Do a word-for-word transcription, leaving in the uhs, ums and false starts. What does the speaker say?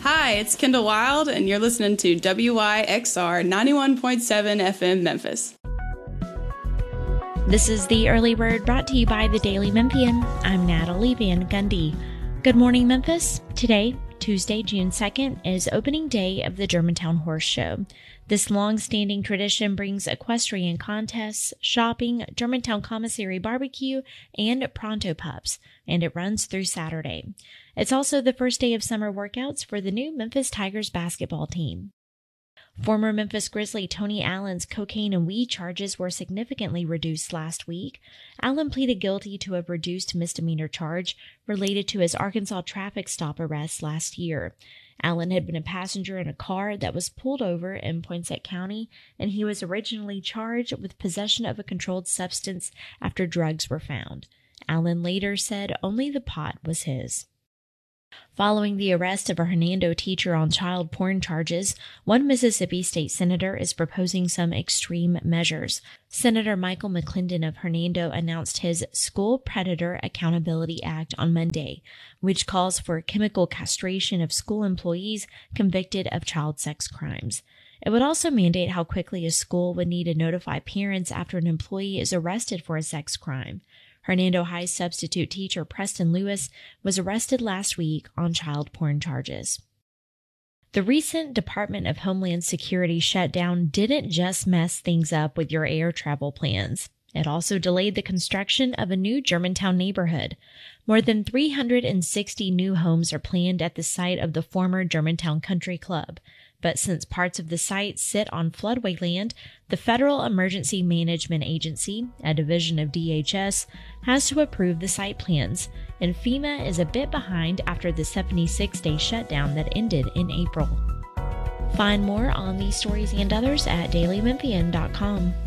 Hi, it's Kendall Wild, and you're listening to W Y X R ninety-one point seven F M Memphis. This is the Early Bird brought to you by the Daily Memphian. I'm Natalie Van Gundy. Good morning, Memphis. Today, Tuesday, June second, is opening day of the Germantown Horse Show. This long-standing tradition brings equestrian contests, shopping, Germantown commissary barbecue, and pronto pups, and it runs through Saturday. It's also the first day of summer workouts for the new Memphis Tigers basketball team. Former Memphis Grizzly Tony Allen's cocaine and weed charges were significantly reduced last week. Allen pleaded guilty to a reduced misdemeanor charge related to his Arkansas traffic stop arrest last year. Allen had been a passenger in a car that was pulled over in Poinsett County, and he was originally charged with possession of a controlled substance after drugs were found. Allen later said only the pot was his. Following the arrest of a Hernando teacher on child porn charges, one Mississippi state senator is proposing some extreme measures. Senator Michael McClendon of Hernando announced his School Predator Accountability Act on Monday, which calls for chemical castration of school employees convicted of child sex crimes. It would also mandate how quickly a school would need to notify parents after an employee is arrested for a sex crime. Hernando High substitute teacher Preston Lewis was arrested last week on child porn charges. The recent Department of Homeland Security shutdown didn't just mess things up with your air travel plans. It also delayed the construction of a new Germantown neighborhood. More than three hundred sixty new homes are planned at the site of the former Germantown Country Club. But since parts of the site sit on floodway land, the Federal Emergency Management Agency, a division of D H S, has to approve the site plans, and FEMA is a bit behind after the seventy-six day shutdown that ended in April. Find more on these stories and others at daily memphian dot com.